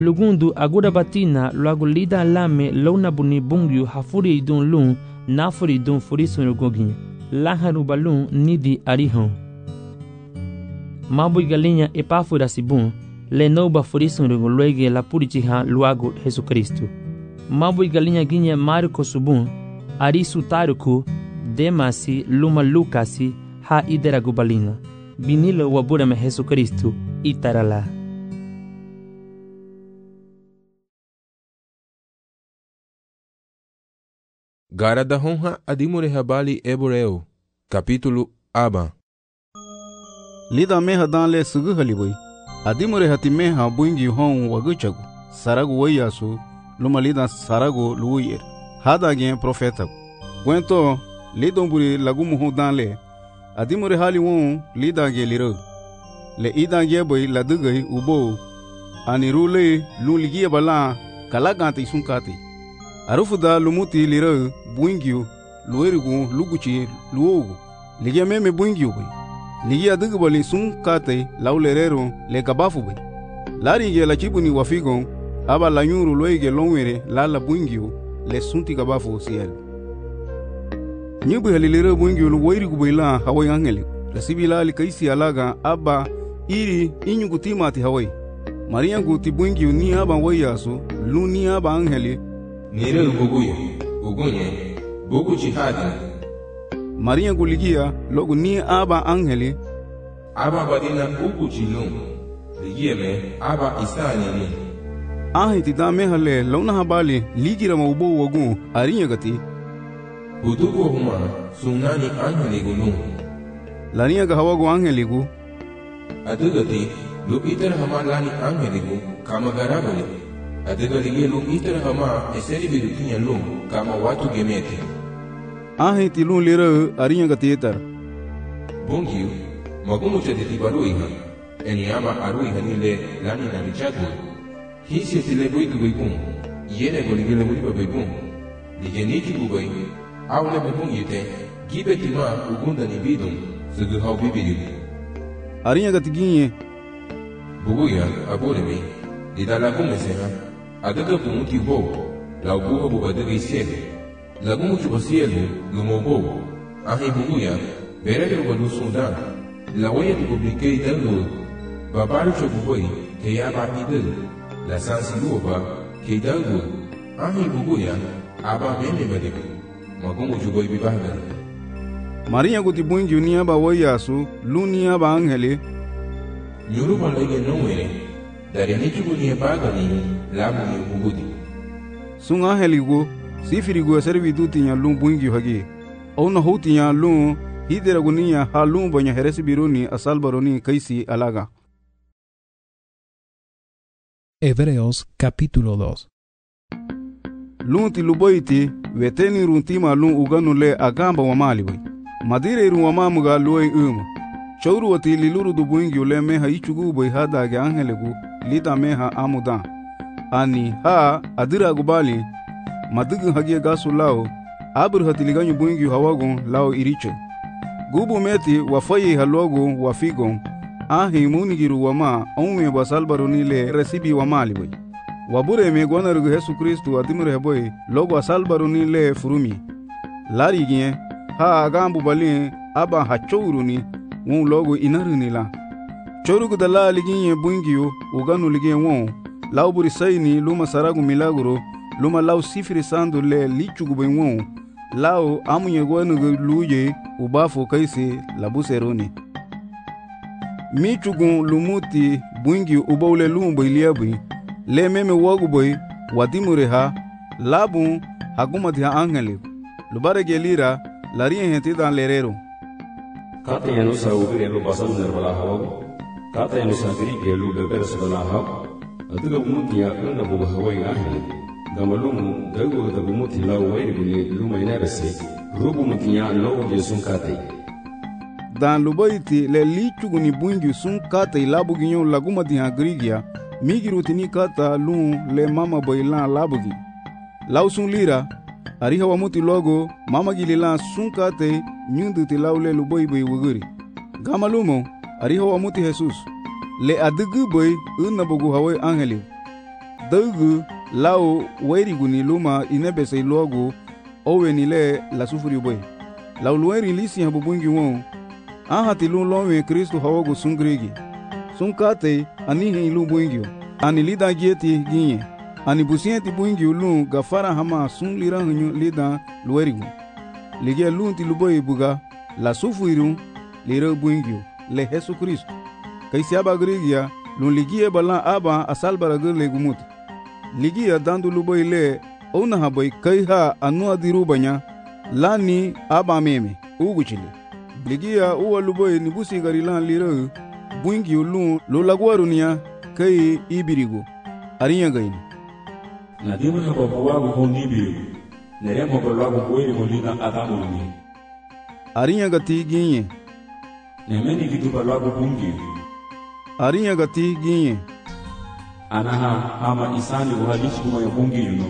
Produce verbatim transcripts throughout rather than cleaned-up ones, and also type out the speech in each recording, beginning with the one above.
Lugundu aguda batina luagu lida lame lona buni bungyu hafuri idun lun nafuri idun furisun gogin. Laharu balun nidi arihon. Mabu galinha epáfora sibun le noba furisun luege la purichiha luagu Jesus Cristo. Mabu galinha guinha Marco subun arisu taruku demasi luma lukasi ha idera gubalina. Binilo wabura me Jesus Cristo itarala. Gara da honra adimure habali eboreu. Capítulo Aba. Lida meha danle sugu haliboi. Adimure hati meha buingi hon waguchagu. Saragu wayasu luma lida saragu luuyer. Hada gen profeta. Gwento lidomburi lagumu hon danle. Adimure hali won lida ge liro. Le ida ge boy ladugai ubo. Anirule luligia bala kalagante sunkati. Arufuda lumuti liro buingyu luerigu luguchi luogu. Ligia meme buingyu boy. Ligia dugu bali sunkate laulerero le kabafu boy. Lari ge la chibuni wafigon aba la nyuru loige longwere la la buingyu le sunti kabafu siel. Nyubu halilero buingyu luerigu boy la hawai angeli. La sibila li kaisi alaga aba iri inyugu timati hawai. Maria guti buingyu ni aba wayasu lu ni aba angeli. Nire uguguye, ugunye, bugu jihadi. Maria guligia logu ni aba angeli. Aba badina ugu jilum. Ligie me aba isani ni. Ahi tida mehale launa habali ligira maubo wagu arinya gati. Budugo huma sunani angeli gulum. Lania gahawagu angeli gu. Adugati lu iter hamalani angeli gu kama garagoli. Adegaligie lum itera hama eseri birukinya lum kama watu gemete. Ahi tilun lira arinya gatietar. Bungiu magumu chaditi baluiha. Eni ama aruiha nile lani na richatu. Hisi etile buiku buikun. Yene goligele buiba buikun. Ligeniki bubai. Au lebe bungite. Gibe tima ugunda ni bidum. Sugu hau bibiri. Arinya gatiginye. Buguya aburemi. Didala kumeseha. Adaga pumuti bo, la ubuha bubadaga isiele. Lagumu chubasielu, lumobo. Ahi buguya, berege rubalu sundan. La waya tu publique idalu. Babalu chububoi, ke yaba idel. La sansi luoba, ke idalu. Ahi buguya, aba meme badiku. Magumu chuboi bibahgan. Maria guti buingi uniaba wayasu, luniaba angeli. Yuruba lege nowere. Dari nichugu ni bagani labu ni ubudi. Sunga heligo sifirigo servitu tinya lum buingi hagi. Ona hotinya lum hidera gunia halum banya heresi bironi asal baroni kaisi alaga. Hebreos capítulo dos. Lum ti luboiti veteni runtima lum uganu le agamba wa malibai. Madire ru wa mamuga luoi um. Chauru wati liluru du buingi ule meha ichugu boy hada ge angelegu. Lida meha amudan. Ani ha adira gubali. Madugu hagie gasu lao. Abur hatiliganyu buingi hawagon lao iriche. Gubu meti wafaye halogo wafigon. Ahi munigiru wama onwe basalbaroni le resibi wamali boy. Wabure me gwanarugu Yesu Kristu adimure boy logo asalbaroni le furumi. Lari gien ha agambu bali aba hachouruni won logo inaruni la. Chorugu dala liginye buingiyo uganu liginye won lauburi saini luma saragu milagro luma lau sifiri sandu le lichugu ben won lau amunye gwanu luye ubafo kaisi labuseroni michugu lumuti buingi ubaule lumbo iliabi le meme wagu boy wadimure ha labu hagumati ha angeli lubare gelira lariye henti dan lerero kata yanu sa ubire lu basal nerbala hawagu kata yanu sa dirige lu beber sabala hawagu aduga bumuti ya kanda buga hawai ahli gamalumu gago da bumuti la wairi bile luma inabese rubu mutiya lo je sun kate dan lubaiti le lichugu ni bungi sun kate labu ginyo laguma di agrigia migiruti ni kata lu le mama boilan labugi lau sun lira ariha wamuti logo mama gilila sun kate nyundu ti laule lubai boy wuguri gamalumo ariha wamuti Jesus le adugu boy unna bugu hawai angeli Dugu lao weriguni luma inebese logo oweni le la sufuri boy. Lau lueri lisi habu bungi won. Ahati lu lowe Kristo hawogu sungrigi. Sunkate anihi lu bungio. Ani lida gieti ginye. Ani busienti bungio lu gafara hama sun lira hanyu lida luerigu. Ligia lu ti luboy buga la sufuri lira bungio le Yesu Kristo. Kaisi aba grigia lu ligia bala aba asalbara gele gumuti. Ligia dandu luboy le ona haboy kaiha anu adirubanya lani aba meme uguchile. Ligia uwa luboy nibusi garilan lira bungi ulu lolagwarunia kai ibirigo arinya gaini na dimu na babawagu hondi biru neremo balagu kweli molina adamu ni arinya gati ginye nemeni kitu balagu bungi arinya gati ginye anaha ama isani uhalishi kuma bungi yuno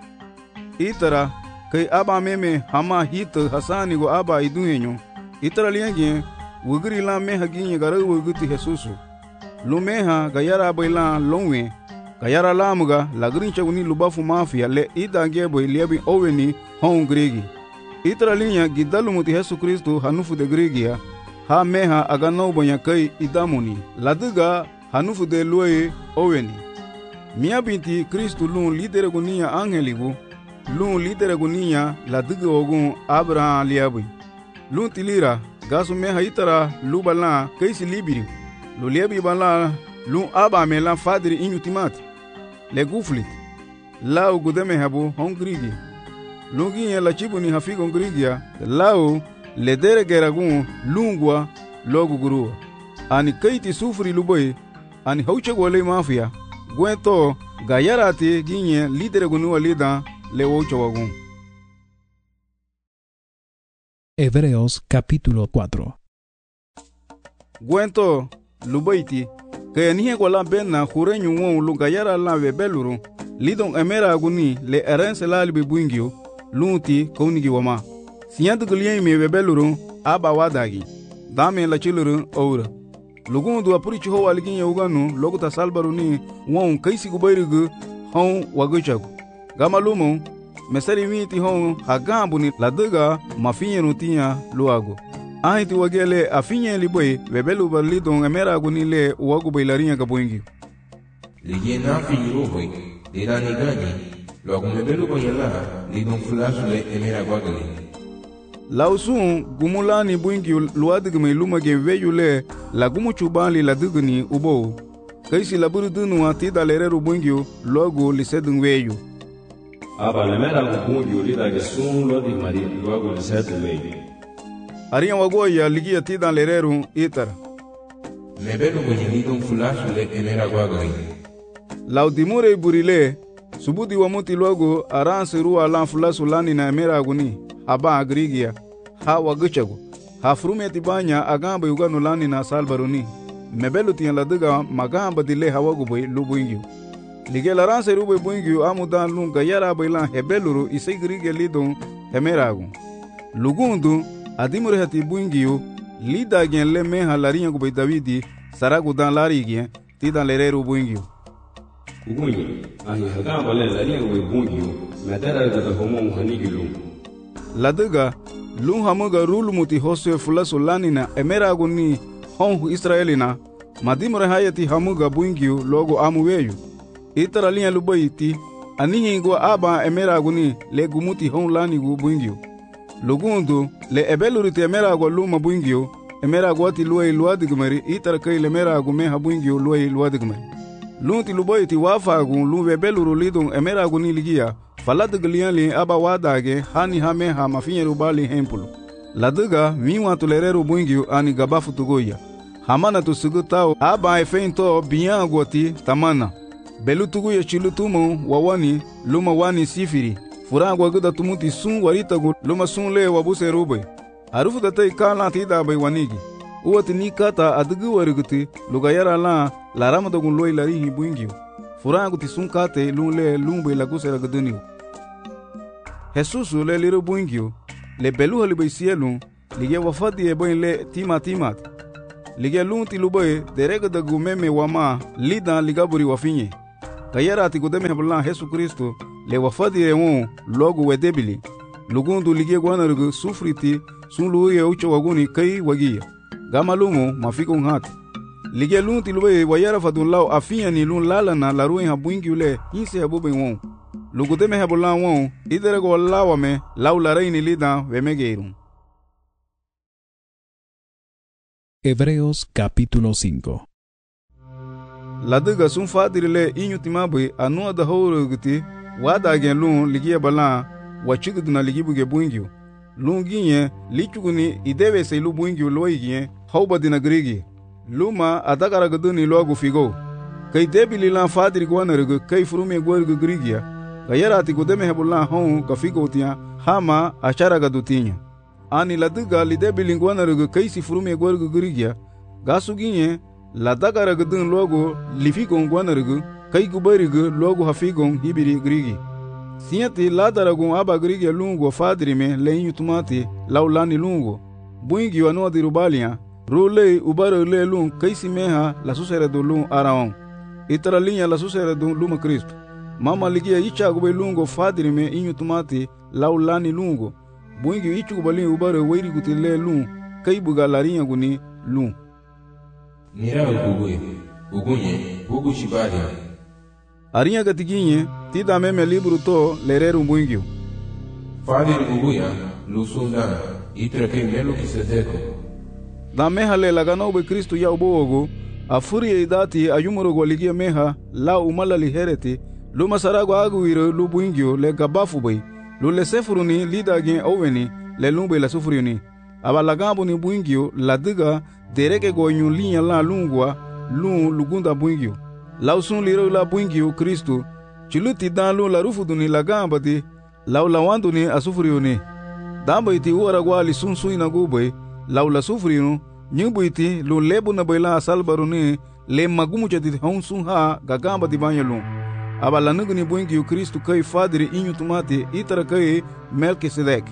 itara kai aba meme hama hit hasani go aba idunyenyo itara lienge wugri la me haginye gara wuguti Jesusu lumeha gayara baila longwe gayara lamuga lagrin chaguni lubafu mafia le idange boy liebi oweni hon gregi itra linya gidalu muti Yesu Kristo hanufu de gregia ha meha agano bonya kai idamuni laduga hanufu de loye oweni mia binti Kristo lun lidere gunia angeligu lun lidere gunia laduga ogun Abraham liabi lun tilira gasu meha itara lubala kaisi libiri Luliebi bala lu aba mela fadri inutimati le guflit lao gudeme habu hongrigi lungi la chibuni hafigo ngrigia lao le dere geragun lungwa logu gurua ani kaiti sufri luboy ani hauche gole mafia gwento gayarati ginye lidere gunua lida le ocho wagun. Hebreos capítulo cuatro. Gwento lubaiti que nie gola benna jureñu won lugayara la bebeluru lidon emera aguni le erense la libi buingio lunti konigi wama siyantu glien me bebeluru aba wadagi dame la chiluru oura lugundu apuri ho walgin yuganu loguta salbaru ni won kaisi gubayrugu hon waguchagu gamalumo mesari miti hon hagambu ni laduga mafinyenu tinya luago ahiti wagele afinye liboy bebelu balidon emera aguni le wagu bailarinya gaboingi liye na finyo boy de la nigani lo gumebelu boyala lidon flash le emera gwagale lausun gumulani buingi luadigme lumage veyule la gumuchubali la dugni ubo kaisi laburu dunu atida lereru buingi logo lisedun weyu aba le mera buingi lida gesun lo di mari logo lisedun weyu ariya wagoya ligia tida lereru itara mebelu kwenye lidon flash le emera gwagale laudimure burile subudi wa muti logo aranse ruwa lan flash lani na emera aguni aba agrigia ha waguchagu ha frumeti banya agamba yugano lani na salbaruni mebelu tiyan laduga magamba dile hawagu boy lubuingi lige laranse rube buingi amudan lunga yara bailan hebeluru isigrigia lidon emeragu lugundu adimure hati buingiu lida gen le meha larinya gubay Davidi saragu dan lari gen tidan lereru buingiu ugunyi ahi hagamba le larinya gubay buingiu medara gada homo hanigilu laduga lun hamuga rulumuti hoswe fulasu lanina emeragu ni hon Israelina madimure hayati hamuga buingiu logo amuweyu itara linya lubayiti anihingo aba emeragu ni le gumuti hon lanigu buingiu lugundu le ebelurite emeragu luma buingiu emeragu ati luay luadigmari itara kai le emeragu meha buingiu luay luadigmari lunti lubayiti wafagu lu ebeluru lidun emeragu ni ligia faladiglianli aba wadage hani hame ha mafinyeru bali hempulu laduga miwa tulereru buingiu ani gabafu tugoya hamana tusugutao aba efeinto biangoti tamana belu tuguya chilutumo wawani luma wani sifiri furangwa guda tumuti sun waritagu luma sun le wabuse rube arufu datai kala tida bai wanigi uwati ni kata adugu wariguti lugayara la laramadagun loy larihi buingiu furangu ti sun kate lun le lun bai lagusera guduniu Jesusu le liru buingiu le belu hali bai sielu lige wafadi e boin le tima timat lige lun ti lubai derega da gumeme wama lidan ligaburi wafinye kayara ti kudeme heblan Yesu Kristo le wafadire won logo wedebili lugundu ligie gwanargu sufriti sun luye ucho waguni kai wagia gama lumo mafiko ngati ligie lunti luwe wayara fadun law afia ni lun lala na la ruin habwingi ule inse habube won lugudeme heblan won idere go lawa me law la reini lida wemegeirun. Hebreos capítulo cinco. Ladiga sun fadirile inyutimabe anua da howrugti wada gen lun ligie bala wachiguduna ligibuge buingyu lun ginye lichuguni idewe se lu buingyu loigie hawbadina grigi luma adagara guduni logu figo kai debili lan fadiri gwanargu kai furume gwargu grigia gayarati gudeme hebulan hon ka figo tia hama achara gadutinya ani ladiga lidebili gwanargu kai si furume gwargu grigia gasu ginye ladagara gudun logo lifigon gwanargu kai gubarigu logo hafigon hibiri grigi sienti ladaragun aba grigi lungo fadrime leinyu tumati laulani lungo buingi wano dirubalia rule ubaro le lung kaisi meha la susere do lung araon itara linha la susere do luma Cristo mama ligia icha gube lungo fadrime inyu tumati laulani lungo buingi ichu gubali ubaro weiri gutile lung kai buga larinha guni lung nira uguye ugunye ugu shibaria arinha gatiginye tida meme libro to lereru buingio fadir uguya lusundana itrake melo kisedeko da meha le lagano be Kristo ya ubogo afuri idati ayumuro goligia meha la umala lihereti luma sarago aguiro lu buingio le gabafu bay lu le sefuruni lidage oweni le lumbe la sufuriuni aba lagambo ni buingio la diga dereke goyun linya la lungwa lu lugunda buingio lausun liro la buingio Kristo chiluti dan lu la rufuduni lagamba di lau lawanduni asufuriuni damba iti uara gwali sun suina gubay lau la sufuriunu nyubu iti lu lebu na bayla asalbaruni le magumu jadid hon sun ha gagamba di banyalun aba la nuguni buingio Kristo kai fadiri inyu tumati itara kai Melkisedek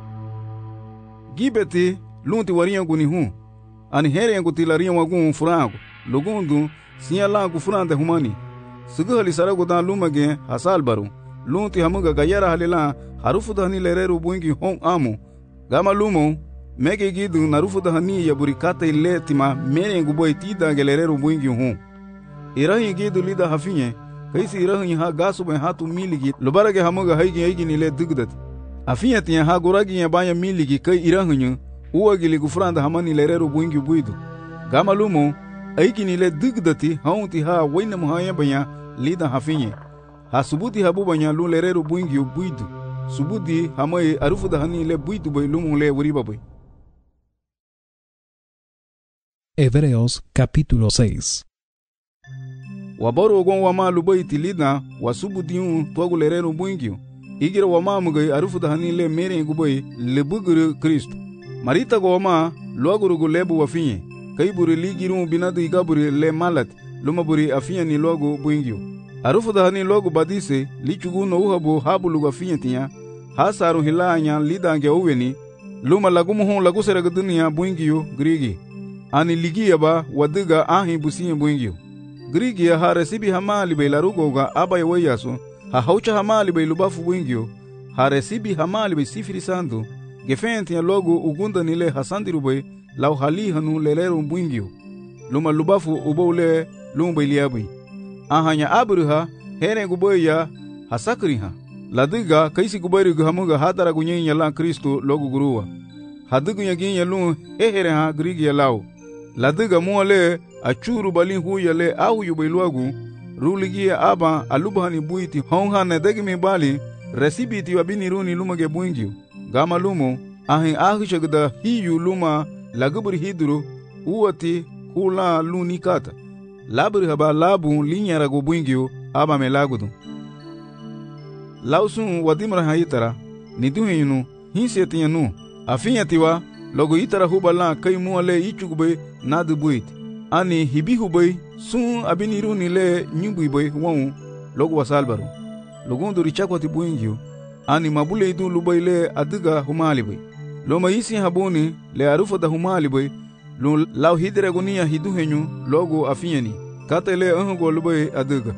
gibeti lunti warinha guni hun ani here nguti larinha wagun furango lugundu sinya langu furande humani sugu hali sarago dan lumage hasalbaru lunti hamuga gayara halila harufu dahani lereru buingi hon amu gama lumo mege gidu narufu dahani ya burikata ile tima mere nguboy tida gelereru buingi hon irahi gidu lida hafinye kaisi irahi ha gasu ben hatu miligi lubarage hamuga haigi haigi nile dugdat afinye tiya ha guragi ya banya miligi kai irahi uwagili gufranda hamani lereru buingi buidu gama lumo aiki nile dugdati haunti ha waina muhaya banya lida hafinye ha subuti habu banya lu lereru buingi buidu subuti hamai arufu dahani le buidu bay lumu le wuriba bay. Hebreos capítulo seis. Waboro gon wama lubaiti lida wasubuti un tuagu lereru buingi igira wama mugai arufu dahani le mere ngubay le buguru Kristo marita go wama luaguru go lebu wafinye kai buri ligiru binadu igaburi le malat luma buri afinya ni logo buingio arufu dahani logo badise lichugu no uhabu habulu afinya tinya hasaru hilanya lidange uweni luma lagumu hon lagu sere dunia buingio grigi ani ligia ba wadiga ahi busiye buingio grigi ha resibi hamali be larugo ga abay wayaso ha haucha hamali be lubafu buingio ha resibi hamali be sifiri sandu gefenti ya logo ugunda nile hasandiru be lau hali hanu leleru buingio luma lubafu ubole lumba iliabi ahanya abruha here guboya hasakriha ladiga kaisi gubari hamuga hadara gunyenya la Kristo logo guruwa hadigu yaginya lu hehere ha grigi ya lau ladiga muale achuru bali huya le au yubeluagu ruligia aba alubani buiti honha ne degimi bali resibiti wabini runi lumage buingio gama lumo ahi ahi shagda hiyu luma lagubri hidru uwati hula lunikata labri haba labu linyara go buingio aba melagudu lausun wadimra hayitara niduhinu hinsetianu afinyatiwa logo itara hubala kai muale ichugbe nadubuit ani hibihubei sun abiniruni le nyubuibe won logo wasalbaru logundu richakwati buingio ani mabule idu lubaile adiga humalibe loma isi habuni le arufa da humalibe lu law hidre gonia hiduhenyu logo afinyani katele ango lubai adiga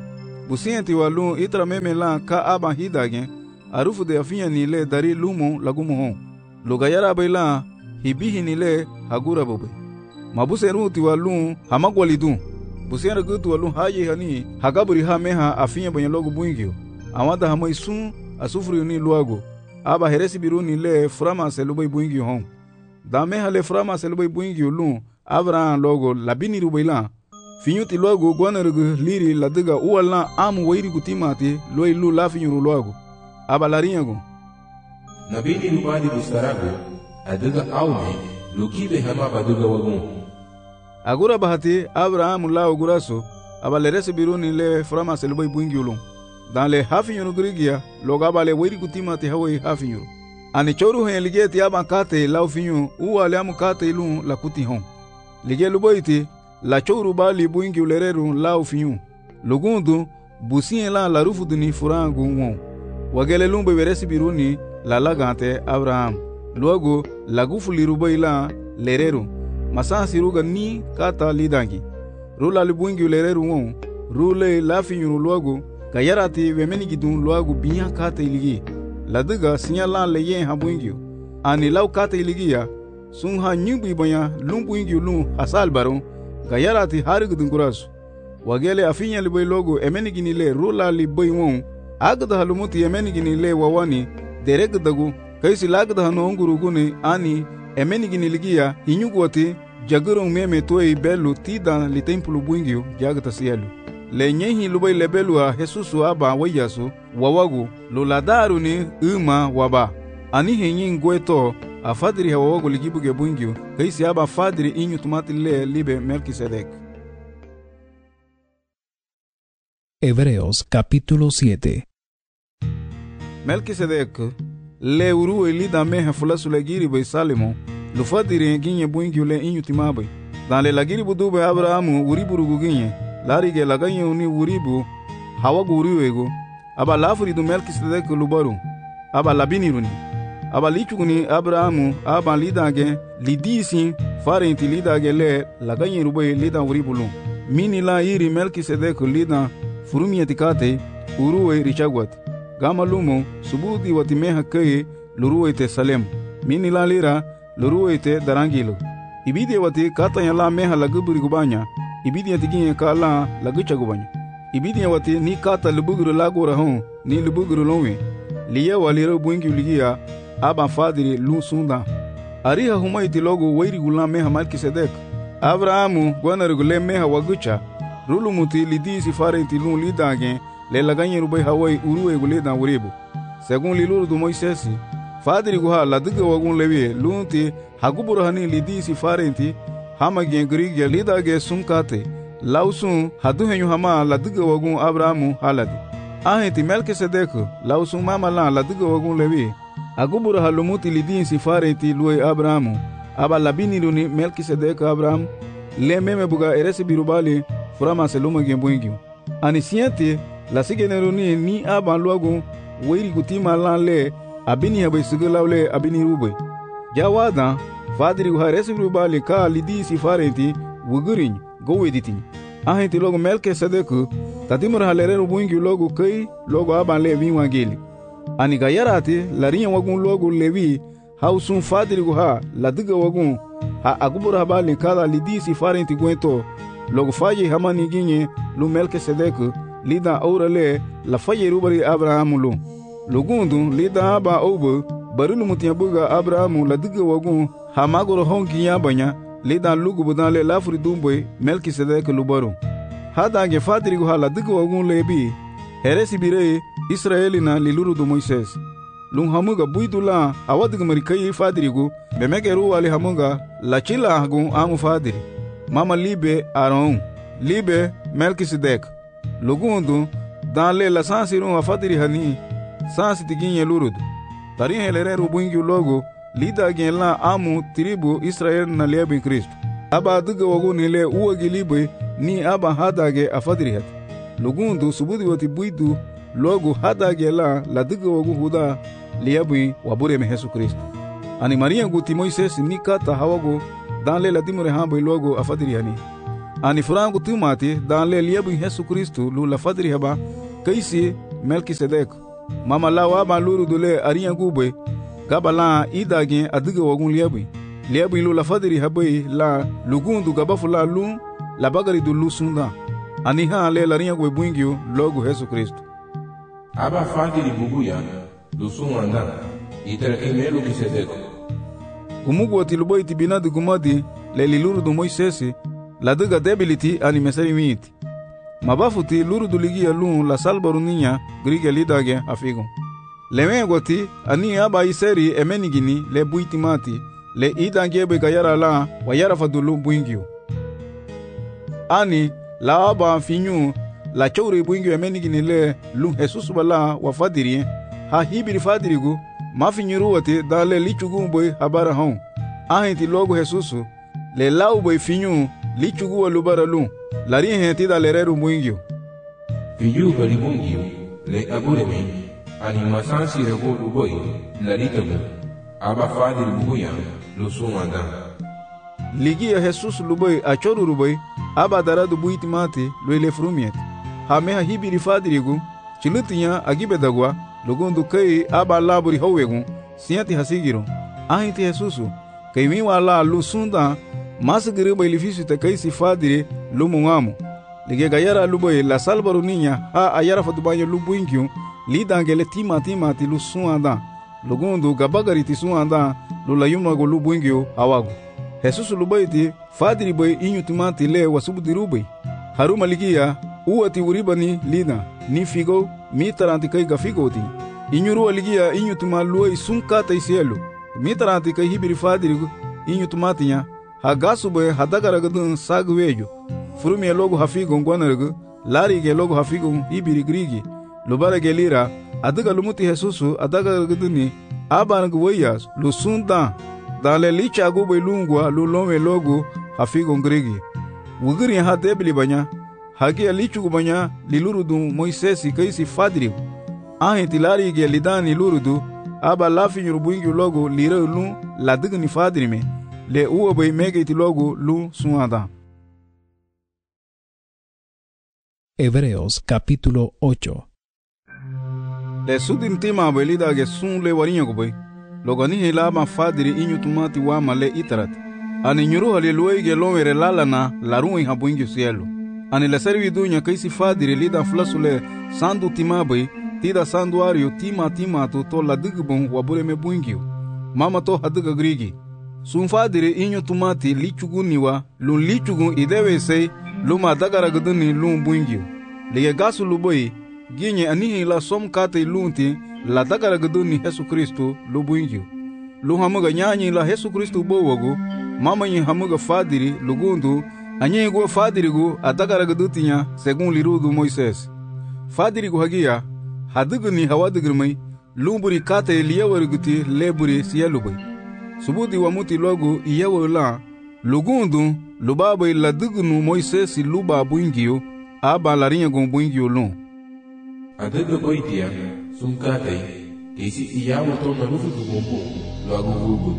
busienti walu itra meme la ka aba hidage arufu de afinya nile dari lumo lagumo hon lugayara baila hibihi nile hagura bobe mabuseru ti walu hamagwalidu busera gutu walu haye hani hagaburi ha meha afinya banya logo buingio amada hamai sun asufri ni luago aba heresi biru nile frama selubai buingio hon da meha le frama selubai buingio lu Abraham logo labini rubaila finyuti logo gwanargu liri ladiga uwala amu wairi kutimati loi lu la finyuru logo aba larinyago nabini rubani bustarago adiga aume lukibe hama baduga wagun agura bahati Abraham la oguraso aba lerese biruni le frama selbai buingiulu dans le hafinyuru grigia logo aba le wairi kutimati hawai hafinyuru ani choru hen ligeti aba kate la finyu uwale amu kate lu la kuti hon lige luboiti la chouru bali buingi ulereru la ufinyu lugundu busien la la rufu duni furangu won wagele lumbe veresi biruni la lagante Abraham luogo la gufu lirubai la lereru masansi ruga ni kata lidangi rula libuingi ulereru won rule la finyu luogo gayarati wemeni gidun luogo biya kata iligi la diga sinyala le yen habuingi ani law kata iligiya sun ha nyubi banya lumbu ingi lu hasal baro gayarati harig dungurasu wagele afinya liboy logo emenigini le rula liboy won agda halumuti emenigini le wawani dereg dagu kaisi lagda hano nguruguni ani emenigini ligia hinyugwati jagurong meme toy belu tida li templu buingio jagta sielu le nyehi liboy lebelu a Jesusu aba wayasu wawagu luladaru ni uma waba ani henyi ngweto a fadri hawago ligibuge buingio kaisi aba fadri inyu tumati le libe Melquisedec. Hebreos capítulo siete. Melquisedec le uru elida meha fulasu legiri be Salemo lu fadri ginye buingio le inyu timabe dan le lagiri budube Abrahamu uriburugu ginye larige laganye uni uribu hawago uriwego aba lafuri du Melquisedec lubaru aba labiniruni aba lichuguni Abrahamu aba lidage lidisi farenti lidage le laganye rubai lida uribulu mini la iri Melquisedec lida furumi etikate uruwe richagwat gama lumo subudi watimeha keye luruwe te Salem mini la lira luruwe te darangilo ibidi wati kata ya la meha laguburi gubanya ibidi atiginye ka la lagucha gubanya ibidi wati ni kata lubuguru lagora hon ni lubuguru lonwe liya waliro buingi uligia aba fadiri lu sunda ariha humaiti logo wairi gula meha Melquisedec Abrahamu gwanarigu le meha wagucha rulu muti lidisi farenti lu lidage le laganye rubai hawai uruwe guleda uribu segun liluru du Moisesi fadiri guha ladiga wagun lewi lunti haguburu hani lidisi farenti hama gen grigia lidage sunkate lausun hadu henyu hama ladiga wagun Abrahamu haladi ahenti Melquisedec lausun mama la ladiga wagun lewi agubura halumuti lidin sifareti luwe Abrahamu aba labini luni Melquisedec Abraham le meme buga eresi birubali furama seluma gembuingi ani siente la sigeneruni ni aba luagu weiri kutima lan le abini habe sugelawle abini rube jawada fadiri ha eresi birubali ka lidi sifareti wugurin goweditin ahenti logo Melquisedec tatimur halere rubuingi logo kai logo aba le winwangeli ani gayarati larinya wagun logo lewi hausun fadirigu ha ladiga wagun ha agubura habali kada lidisi farenti gwento logo faye hamani ginye lu Melquisedec lida aurale la faye rubari Abrahamu lu lugundu lida aba obo barulu mutiabuga Abrahamu ladiga wagun ha magoro honki yabanya lida lugu budale lafuri dumboy Melquisedec lubaru hada ge fadirigu ha ladiga wagun lebi heresi bire Israeli na liluru du Moises lung hamuga buidula awadiga marikai fadirigu bemegeru wali hamuga la chila hagun amu fadiri mama libe Aaron libe Melquisedec lugundu dan le la sansiru afadiri hani sansi tiginye lurudu tari helereru buingi logo lida gen la amu tribu Israel na lebe Kristo aba diga waguni le uwagi libe ni aba hadage afadiri hat lugundu subudi wati buidu logo hadage la la diga wagu huda liabui wabure me Jesu Kristo ani Maria guti Moises ni kata hawago dan le la dimure hambo logo afadiri hani ani furangu tumati dan le liabui Jesu Kristo lu la fadiri haba kaisi Melkisedek. Mama la wa ba luru dule ariya gube gabala idage adiga wagun liabi. Liabi lu la fadiri habai la lugundu gabafula lu la bagari du lu sunda. Aniha le la riya gwe buingio logo Yesu Kristo. Aba fadiri bubuya lu sunda itara emelu Melkisedek. Gumugu atiluboy tibinadi gumadi le liluru du Moisesi la diga debility ani mesari miti. Mabafuti luru du ligia lu la salbaru ninya grige lidage afigo. Lewe goti ani aba iseri emenigini le buitimati le idangebe gayara la wayara fadulu buingio. Ani la aba finyu la chowri buingio emenigini le lu Jesus bala wa fadiri ha hibiri fadirigu mafinyuru wati da le lichugu boy habara hon. Ahiti logo Jesus le lau boy finyu lichugu wa lubara lu lari henti da lereru buingio. Finyu bali buingio le aburemi ani masansi rego luboy lari tabu aba fadiri bubuya lu sumanda. Ligia Jesus luboy achoru ruboy aba daradu buitimati lo ile frumiet. Hameha hibiri fadirigu chilutinya agibedagwa lugundu kai aba laburi howegu siati hasigiro. Ahiti Jesusu kai miwa la lu sunda masagiri boy lifisu te kai si fadiri lu mungamu. Lige gayara luboy la salbaru ninya ha ayara fadubanyo lu buingyo lidangele tima tima ti lu suanda. Lugundu gabagari ti suanda lu la yumago lu buingyo awagu. Jesusu luboy ti fadiri boy inyu timati le wasubudiru boy. Haruma ligia uati uribani lina ni figo mitaranti kai gafigo ti. Inyuru ligia inyu timaluoi sunkata isielu. Mitaranti kai hibiri fadiri inyu timatinya hagasu boy hadagaragadun sagwejo. Furumi logo hafigo ngwanargu lari ge logo hafigo hibiri grigi. Lubara ge lira adaga lumuti Jesusu adagaragaduni abangu wayas lu sunda dale licha gube lungwa lu lome logo hafigo grigi. Wugiri ha debili banya hagi alichu banya lilurudu Moisesi kaisi fadiri. Ahiti lari ge lidani lurudu aba lafi nyurubuingi logo lire lu ladigni fadiri me le uwa bay mege ti logo lu suada. Hebreos capítulo ocho. Le sudin tima belida ge sun le warinya gobe logani hela ma fadiri inyu tumati wa male itarat. Ani nyuru hali luwe ge lomere lalana larun habuingi cielo. Ani la servi dunya kaisi fadiri lida flasule sandu timabai tida sanduario tima tima to to la digbon wabure me buingio. Mama to hadiga grigi. Sun fadiri inyu tumati lichuguniwa lun lichugun idewe sei luma dagara guduni lun buingio. Lige gasu luboi ginye anihi la som kate lunti la dagara guduni Yesu Kristo lu buingio. Lu hamuga nyanyi la Yesu Kristo bowagu mama nyi hamuga fadiri lugundu anye go fadirigu adagara gudutinya segun lirudu Moises. Fadirigu hagia hadiguni hawadigirmai lumburi kate liyawariguti leburi siyalubai. Subudi wamuti logo iyawala lugundu lubabai ladigunu Moises luba buingio aba larinya gon buingio lun. Adaga boitia sunkate kesi iyawo to na rufu gumbu lagu gugu.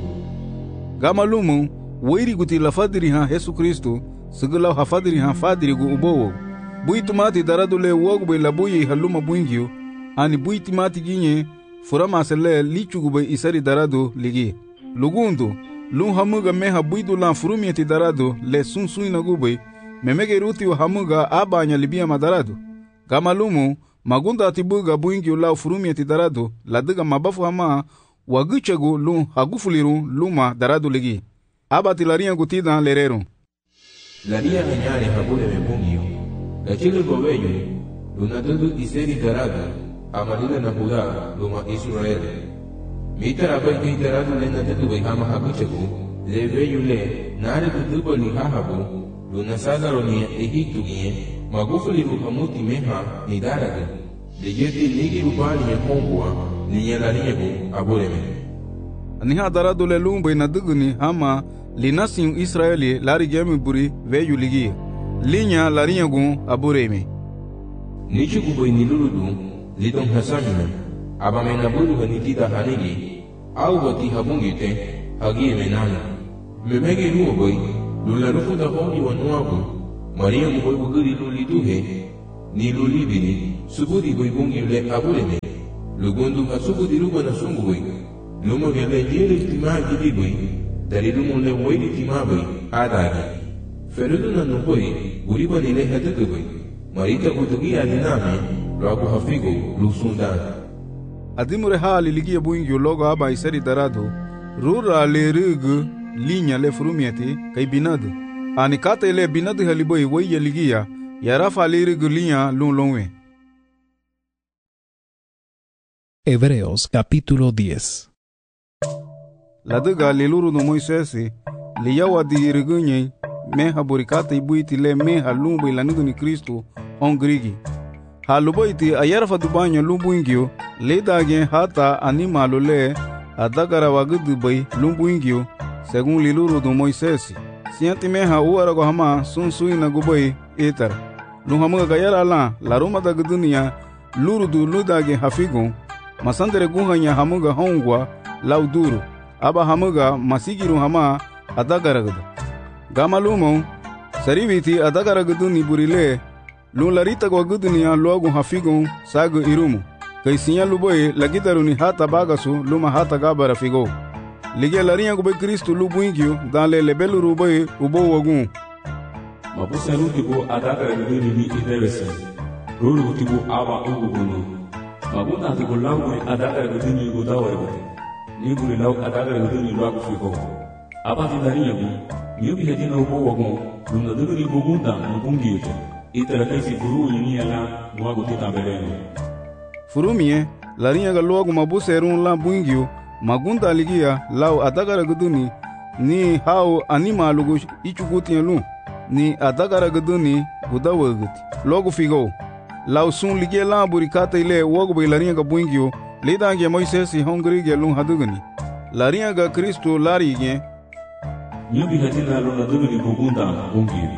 Gamalumu wairi guti la fadiri ha Yesu Kristo sigula ha fadiri ha fadirigu ubowo. Buitumati daradule wogbe labuyi haluma buingio ani buitimati ginye furama sele lichugube isari darado ligi. Lugundu lun hamuga meha buidu lan furumieti darado le sunsun inagube memege ruti wa hamuga abanya libia madarado. Gamalumu magunda atibuga buingio la furumieti darado ladiga mabafu hama wagichegu lun hagufuliru luma darado ligi. Abati laria gutida lerero. Laria menyare habule mebungio. Gachile gobeyo lunadudu iseri darado amalila na Buda luma Israel. Mitara baiki darado lena tetu behama haguchegu leveyo le nare dudubo ni hahabu luna sadaro ni Egiptu gie magufuli ruhamuti meha ni darado. De yeti nigi rubani ya kongwa ni yalariyebu abureme. Niha darado le lumbe na duguni hama linasin Israeli lari gemi buri veyu ligi. Linya larinyagun abureme. Nichi kubo iniluludu lidon hasamina abame nabulu ganitida hanigi au wati habungite hagie menana. Memege luo boy lularufu da honi wanuabu Maria muboy buguri luliduhe ni lulibini subudi boy bungi le abule ne lugundu ka subudi lugo na sungu boy lumo ge le jere tima gidi boy dari lumo le woidi tima boy adagi ferudu na no boy guri bani le hadatu boy marita kutugi aliname lo abu hafigo lusunda adimure hali ligia buingio logo aba isari darado rura le rugu linya le frumiati kai binadu ani kata ile binadu haliboi weye ligia ya rafa le rugu linya lun lonwe. Hebreos capítulo diez. La duga le luru no Moisesi le yawa di rugunye me haburikata ibuiti le me halumbu ilanugu ni Kristo on grigi haluboiti ayarfa dubanyo lumbuingio le dage hata animalo le adagara wagudu bai lumbuingio según liluru do Moisesi sianti meha uara go hama sun suina gubai etar luhamuga gayara la laruma da gudunia luru du ludage hafigo masandere guhanya hamuga hongwa lauduru aba hamuga masigiru hama adagara gudu gamalumo sariviti adagara guduni burile lun larita go gudunia logo hafigo sagu irumu kaisinya luboy lagitaruni hata bagasu luma hata gabara figo lige larinha go Kristo lubuingio dans le lebelu ruboy ubo wagun mabusa rutibo adaka ngiri ni idebese ruru tibo aba uguguno mabunda tibo langu adaka ngiri go dawo ni buri law adaka ngiri lo figo aba tidarinha go ni bi hedina ubo wagun luna duguri bugunda mbungio itarakasi furu yini ala mwago titabeleno furumie larinha ga logo mabuse erun la buingio magunda ligia law adagara guduni ni hao anima lugu ichuguti lu ni adagara guduni gudawaguti logo figo law sun ligia la burikata ile wogo be larinha ga buingio lidange Moisesi hongri ge lu haduguni larinha ga Kristo larige nyubi hatina lu naduguni bugunda bungio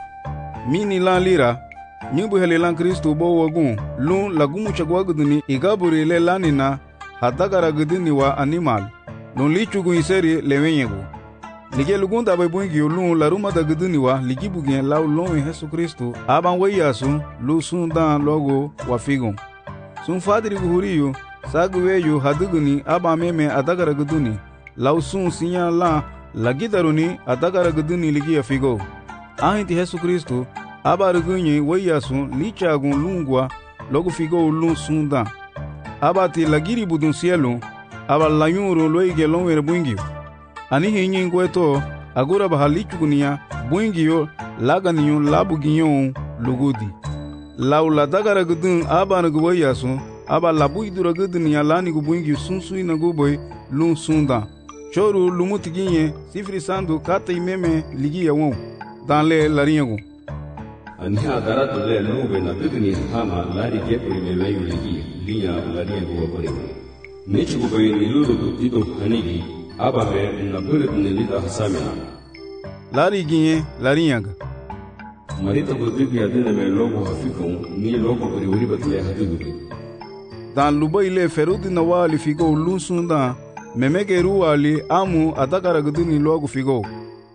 mini la lira nyubu hele lan Kristo bo wagun lun lagumu chagwaguduni igaburi le lanina hadagara guduni wa animal lun lichugu iseri lewenyego lige lugunda bai bungi lun laruma da guduni wa ligibugen law lon Yesu Kristo aban wayasu lu sundan logo wa figon sun fadiri guhuriyo sagweyo haduguni aba meme adagara guduni law sun sinya la lagidaruni adagara guduni ligi figo ahinti Yesu Kristo aba rugunye wayasu lichagun lungwa logo figo lun sunda aba ti lagiri budun cielo aba layuro loige lonwere buingio ani hinyi ngweto agura bahalichugunia buingio laganiyo labuginyo lugudi laula dagara gudun aba nagu wayasu aba labuidura gudunia lani gu buingio sunsui nagu boy lun sunda choru lumutiginye sifri sandu kata imeme ligia won dans le laringo ani agara to le lube na bidni hama lari gepo ile layu ligi linya lari go gore nechi go be ni lulu to tito hanigi aba be na bure ne lida hasamina lari ginye laringa marita go bibi adene me logo hafiko ni logo buri wuri batle hadigu dans luba ile ferudi na wali figo lusunda memeke ruwali amu atakara guduni logo figo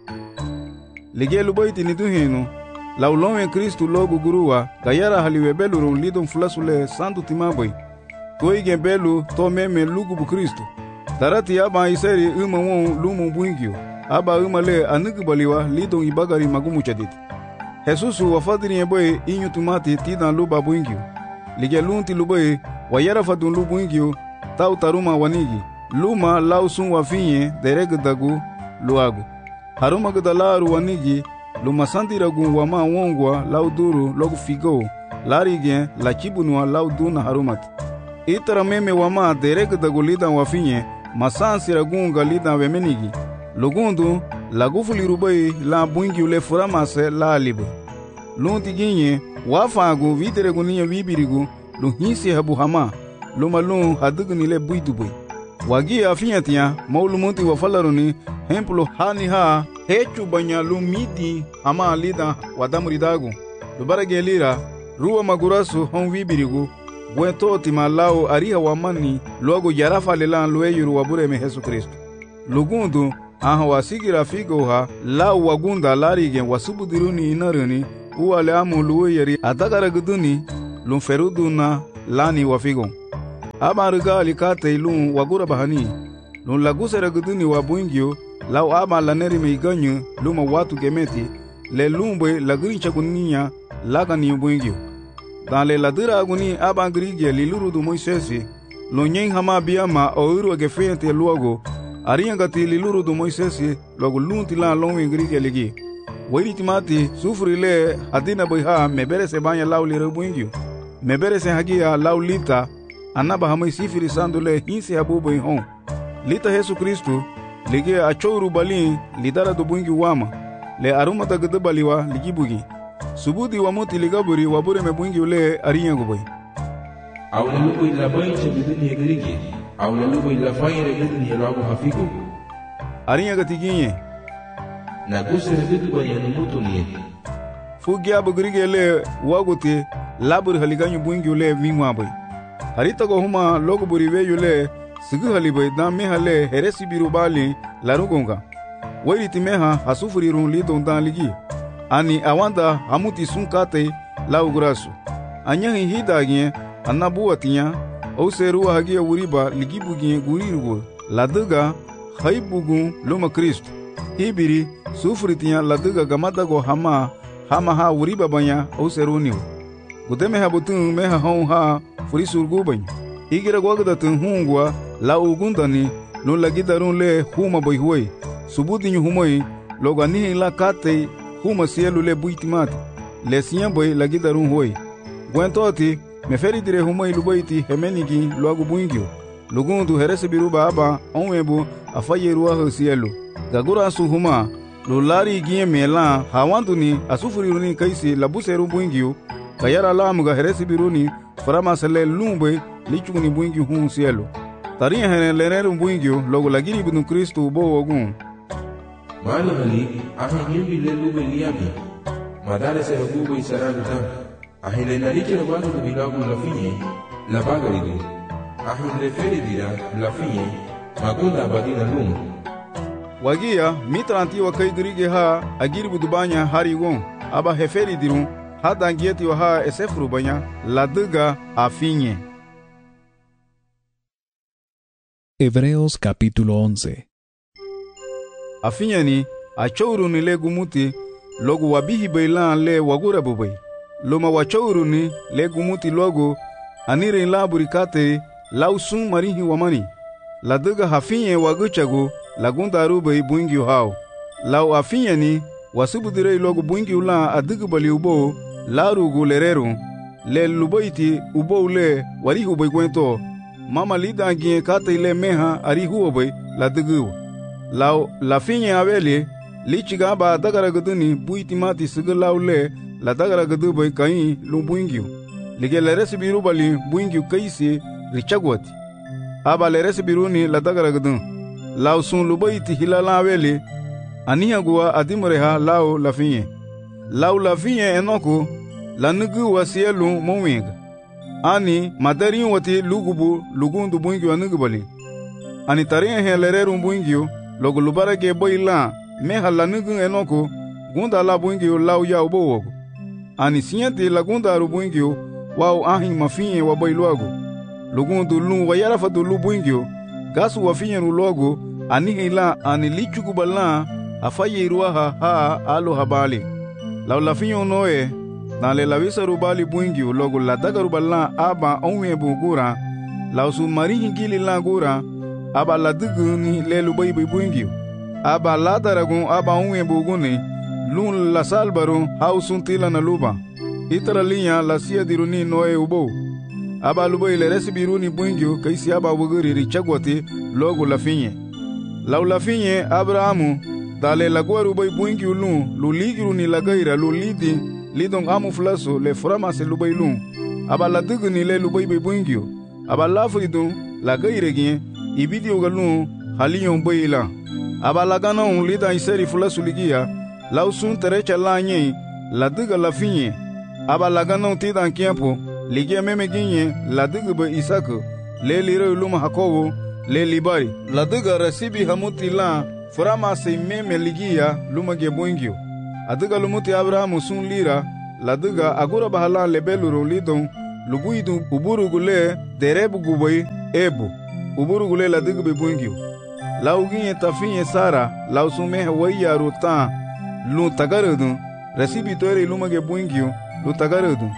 lige luba itini duhino laulonwe Kristo logo guruwa gayara haliwe belu ron lidon fulasule sandu timaboy toige belu to meme lugu bu Kristo tarati aba iseri uma won lumu buingio aba uma le anugu baliwa lidon ibagari magumu chadit Jesusu wafadiri eboy inyu tumati tidan luba buingio lige lunti luboy wayara fadun lubu buingio tau taruma wanigi luma lausun wafinye dereg dagu luagu haruma gudalaru wanigi luma sandiragun wama wongwa lauduru logu figo larigien la chibunwa lauduna harumat itara meme wama derek dagu lidan wafinye masansiragun galidan wemenigi lugundu lagufuli rubai la buingi ule furamase la alibu lunti ginye wafagu viteregun niya vibirigu lu hinsi habu hama luma lun hadugni le buidubui wagi afinyatiya maulumunti wafalaruni hemplo hani ha hechu banya lumidi ama lida wadamuridagu lubarage lira ruwa magurasu hon vibirigu bwento timalao ariha wamani logo yarafa lelan lueyuru wabure me Yesu Kristo lugundu aha wasigira figo ha la wagunda larige wasubudiruni inaruni uwale amu lueyeri adagara guduni lun ferudu na lani wafigon. Aba riga likate lun wagura bahani, lun lagusera guduni wa buingyo, lau aba laneri meiganyu luma watu gemeti, le lumbe lagrincha kuninya lagani buingyo. Dan le ladira aguni aba grigya lilurudu Moisesi, lun nyen hama biyama o uru agefente luogo, ariangati lilurudu Moisesi logo lunti la lonwe grigya ligi. Wiri timati sufuri le adina boiha mebere se banya lau lire buingyo. Mebere se hagia lau lita, anaba hamai sifiri sandule hinsi habu boi hon. Lita Yesu Kristu, lige achouru balin lidara do buingi wama, le arumata gedebaliwa ligibugi. Subudi wamuti ligaburi wabure me buingi ule ariyangu boi. Awle lubo ila bayin chabiduni yegerigi, awle lubo ila fayin regeduni yelago hafiku. Ariyangu tiginye. Na guse regedu banyanu mutu niye. Fugi abu grige le waguti laburi haliganyu buingi ule mingwa boi. Harita go huma logo buriwe yule sigu halibai dan meha le heresi biru bali larugonga. Wairiti meha hasufuri run lidon dan ligi. Ani awanda hamuti sunkate la ugrasu. Anyahi hidagye anabuatinya au seruwa hagia wuriba ligibugye gurirugo. Laduga haibugun luma Kristo. Hibiri sufuritinya laduga gamadago hama hama ha wuriba banya au seruniu. Gudeme habutun meha hon ha furi surgubany. Igira gwagda tun hungwa la ugundani no lagidarun le huma boy huoi. Subudi nyu humoi logani la kate huma sielu le buitimati. Le siyan boy lagidarun huoi. Gwentoti meferi dire humoi lubaiti hemenigi loagu buingyo. Lugundu herese biruba aba onwebu afayeruwa ho sielu. Gagura su huma lo lari gie melan hawanduni asufuriruni kaisi labuseru buingyo. Kayara lamuga heresi biruni farama sele lumbe lichuni buingi hun cielo. Taria hene lereru buingi logo lagiri bidun Kristo ubo ogun. Mali hali ahe nyembi le lube liabi. Madare se hubo isarani tam. Ahe le nariche le wadu bilagu la finye la bagaridu. Ahe le feri dira la finye magunda badina lum. Wagia mitra antiwa kai dirige ha agiri budubanya hari gon aba heferi dirun. Hada ngieti wa ha esefru banya laduga afinye. Hebreos capítulo once. Afinye ni achouru ni le gumuti logo wabihi bailan le wagura bubai. Loma wachouru ni le gumuti logo anire la burikate lausun marihi wamani. Laduga hafinye waguchago lagunda rubai buingi hao. Lau afinye ni wasubudire logo buingi ula adigu bali ubo larugu lereru le lubaiti ubo le warihu bai kwento mama lida gie kate le meha arihu bai ladugu lau la finye aveli lichiga ba dagara guduni buiti mati sigalau le la dagara gudu bai kai lumbuingyu lige le resibiru bali buingyu kaisi richagwati aba le resibiruni la dagara gudun lau sun lubaiti hilala aveli aniha gua adimureha lau la finye lau la finye enoko la nugu wa sielu mowinga. Ani madarin wati lugubu lugundu buingi wa nugubali. Ani tarin he lereru buingi logo lubarage boila meha la nugu enoko gunda la buingi lau ya ubo wogo. Ani sinyati la gunda aru buingi wau ahin mafinye wa boiluago. Lugundu lu wa yarafatu lu buingi gasu wa finye rulogo ani hila ani lichugubala afaye iruaha ha alo habali. Lau la finye unoe dans le lavisa rubali buingi logo la daga rubala aba onwe bugura la su mari gili la gura aba la duguni le lubai buingi aba la daragun aba onwe buguni lun la salbaro hausun tila na luba itara linya la sia diruni noe ubo aba lubai le resibiruni buingi kaisi aba buguri richagwati logo la finye la la finye abrahamu dale la gwaru bai buingi lun luligiru ni la gaira lulidi lidong amu flaso le frama se lubai lun aba la duguni le lubai be buingyo aba la fridun la gairegien ibidio galun haliyon baila aba la ganon lida iseri flaso ligia lausun terecha la nye la duga la finye aba la ganon tidan kiampo ligia meme ginye la duga be isako le lire luma hakobo le libari la duga resibi hamuti la frama se meme ligia luma ge buingyo aduga lumuti Abrahamu sun lira la duga agura bahala lebeluro lidon lubuidu uburugule derebugubay ebu uburugule ladigbe buingyu lauginye tafinye sara lausume waya ruta lu tagarudu resibi toire lumage buingyu lu tagarudu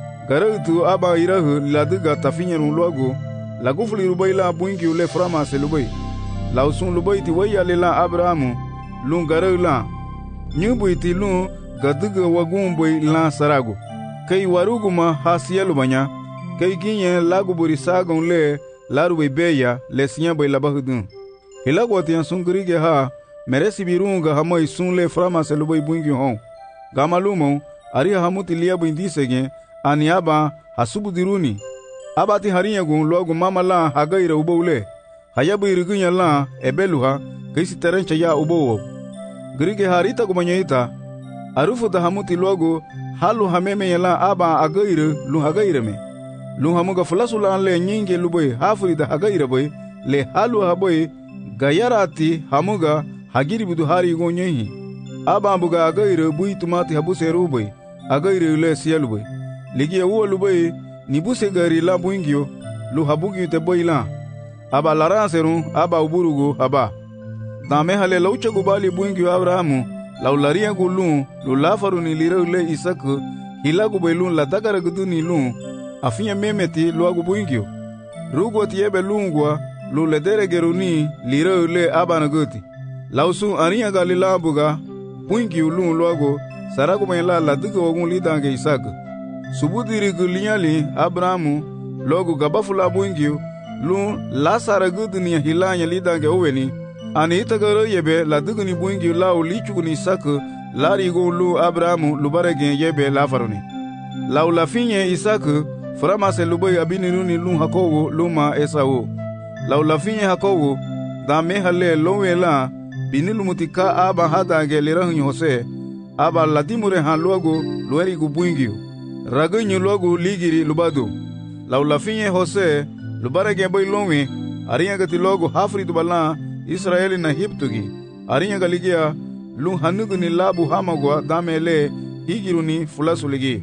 garutu aba irahu ladiga tafinye luago lagufli rubayla buingyu le frama se lubay lausun lubayti waya lela abrahamu lu garula nyubuiti lu gadiga wagumboy la sarago kay waruguma hasiyalu banya kay ginye laguburi sagon le larube beya le sinya bay labahudun hilagwatian sungrige ha meresi birunga hamay sunle frama selubay bungi hon gamalumo ari hamuti liabu indisege aniaba hasubudiruni abati harinya gun logu mamala hagaira ubole hayabu irigunya la ebeluha kaisi terencha ya ubowo grige harita gumanyaita arufu da hamuti logu halu hameme yala aba agaire lu hagaire me lu hamuga fulasula le nyinge luboy hafuri da hagaire boy le halu haboy gayarati hamuga hagiri budu hari gonyehi aba ambuga agaire bui tumati habuse ruboy agaire le siyalu boy ligi wo luboy ni buse gari la buingyo lu habugi te boy la aba laranseru aba uburugo aba dame hale laucha gubali buingyo abrahamu laularia gulun lu lafaru ni liraule isaku hilagu belun la takara guduni lun afinya memeti lu agu buingyo rugo tiebe lungwa lu ledere geruni liraule abanaguti lausu aniya galila buga buingyo lun lu agu saragu mela la dugo wagun lidange isaku subudiri gulinyali abrahamu logu gabafula buingyo lun la saraguduni hilanya lidange oweni ani itagaro yebe la duguni buingi lao lichuguni saku lari lu abrahamu lubarege yebe la faruni lau la finye isaku frama se luboy abiniruni lu hakowo luma esawo lau la finye hakowo da mehale lowela binilu mutika aba hada gelirahu hose aba ladimure han logo lueri gu buingi ragunyu logo ligiri lubado lau la finye hose lubarege boy lowe ariya gati logo hafri dubala Israeli na hiptugi arinya galigia lu hanuguni labu hamagwa damele higiruni fulasuligi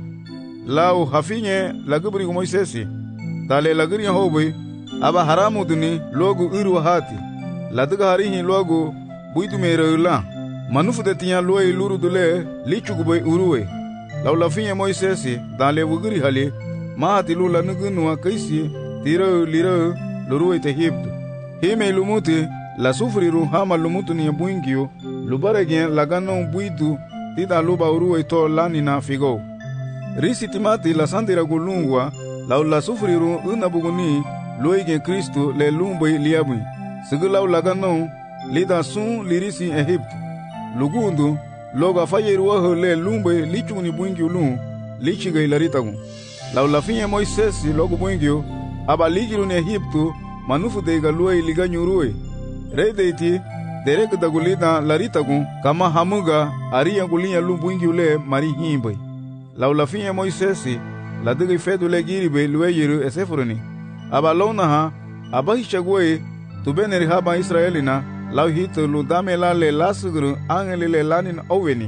lau hafinye lagubri Moisesi tale lagiri hobi aba haramu duni logu uru hati laduga harihi logu buitu mereula manufu de tinya loe luru dule lichuguboy uruwe lau lafinye Moisesi tale wugiri hali mahati lu lanugunu kaisi tiro liro luruwe te hiptu hime lumuti la sufriru hama lumutu ni buingio lubaregen lagano buidu tida luba uruwe to lanina figo risi timati la sandira gulungwa la la sufriru unabuguni loige Kristo le lumboy liabu sigulaw lagano lida sun lirisi Egypt lugundu loga fayeru wa le lumboy lichuni buingio lu lichiga ilaritagu la la finye Moises logo buingio aba ligiru ni Egyptu manufu de galue liganyuruwe redeiti derek dagulida laritagu kama hamuga ariya gulinya lumbuingi ule mari himboy laulafinya Moisesi ladigi fedule giribe lueyiru esefuruni abalona ha abahichagwe tubeneri haba Israelina lauhito ludame lale lasuguru angelile lanin oweni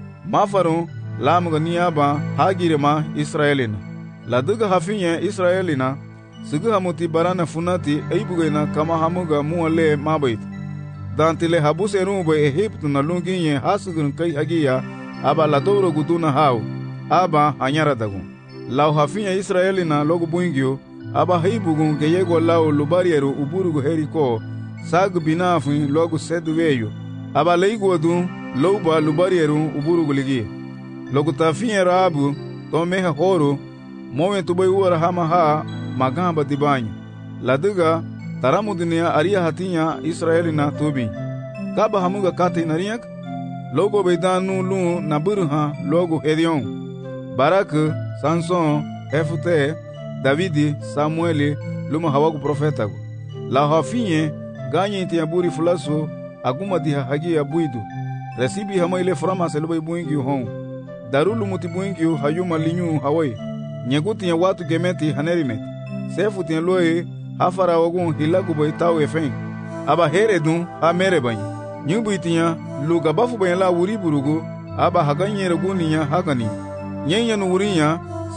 mafaru lamuga niaba hagirema Israelina ladiga hafinya Israelina Sugu hamuti barana funati eibugena kama hamuga muale mabait. Dantile habuse rumbe Egyptu na lunginye hasugun kai hagia aba ladoro guduna hau aba anyara dagun. Lau hafinya Israeli na logu buingyo aba heibugun geyego lau lubarieru uburugu heriko sagu binafin logu seduweyo. Aba leigu adun louba lubarieru uburugu ligi. Logu tafinya rabu tomeha horo mowen tubay uara hama haa magamba dibanyo laduga taramu dunia aria hatinya Israelina tubi kaba hamuga kati nariyak logo beidanu lu naburha logo Hedion Barak Samson Hefute Davidi Samueli luma hawaku profetagu la hafinye ganye tiaburi fulaso aguma diha hagia buidu resibi hama ile frama selubay buingi hon darulu mutibuingi hayuma linyu hawai nyeguti ya watu gemeti hanerimeti sefu tien loe hafara wagun hilagu boy tawe fen aba heredun ha merebanyi nyubu itinya lu gabafu bayan la wuri burugu aba haganye reguninya hagani nyenya no wurinya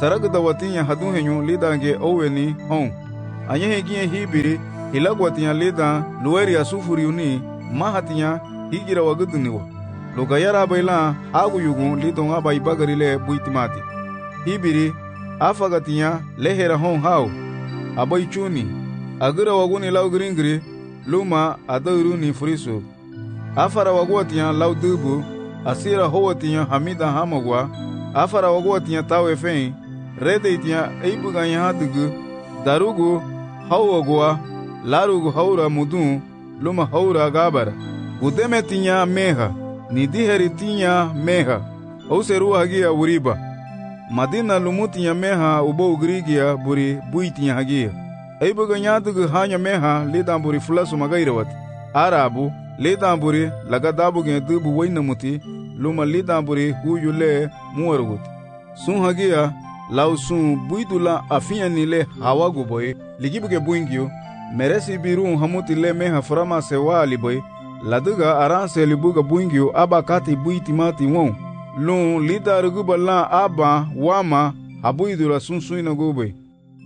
Saragu da watinya hadun henyu lidange oweni hon. Anya hegiye hibiri hilagwatinya lidan lueri asufuriuni mahatinya higira waguduniwa. Lugayara baila hagu yugun lidon abai bagarile buitimati. Hibiri afagatinya lehera hon hau. Abai chuni. Agira waguni lau gringri luma adauruni furisu. Afara wagwatinya lau dubu asira howatinya hamida hamagwa. Afara wagwatinya tawe fein. Rede itia eibuganya hadugu. Darugu hawagwa. Larugu haura mudun luma haura gabara. Gudeme tinya meha. Nidiheri tinya meha. Ouseru hagia uriba. Madina lumutinya meha ubo ugrigia buri buitinya hagia. Eibuganya dugu hanya meha lidan buri fulasu magairawati. Arabu lidan buri lagadabu gen dubu wainamuti luma lidan buri huyule muwaruguti. Sun hagia lau sun buidula afinya nile hawagu boy ligibuge buingyo meresi birun hamuti le meha frama sewali boy laduga aranse libuga buingyo aba kati buitimati won lun lidarugu bala aba wama habuidula sun suina gube.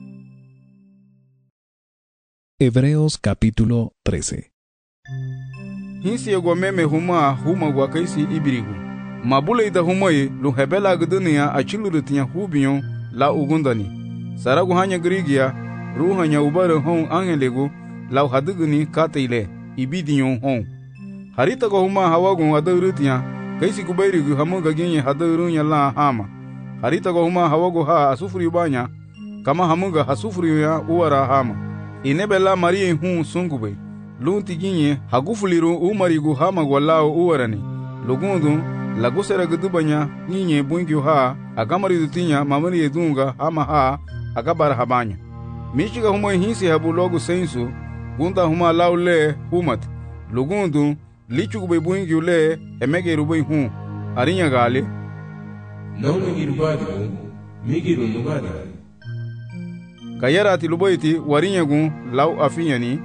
Hebreos capítulo trece. Hinsi yagwa meme huma huma gwa kaisi ibirigu. Mabule ida humai lu hebela guduniya achilurutinya hubiyon la ugundani. Saragu hanya grigia ruhanya ubare hon angelegu lau haduguni kateile ibidiyon hon. Harita ko huma hawagun adurutinya kaisi kubairigu hamuga genye hadurunya la hama. Harita ko huma hawagu ha asufuri banya kama hamuga hasufuri ya uwara hama. Inebela marie hun sungube. Lunti ginye hagufuliru umarigu hama gwalao uwarani. Lugundu lagusera gudubanya ninye buingyu ha agamari dutinya mamari edunga hama ha agabara habanya. Michiga huma hinsi habu logu sensu gunda huma laule humat. Lugundu lichugube buingyu le emege rubui hun. Arinya gali. Nau migiru badigu, migiru nubadi. Kayarati lubaiti warinyagun lau afinyani.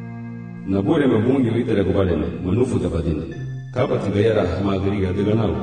Nabure mabungi litere kubalene manufu tapadine. Kapati gayara hamagiriga diganau.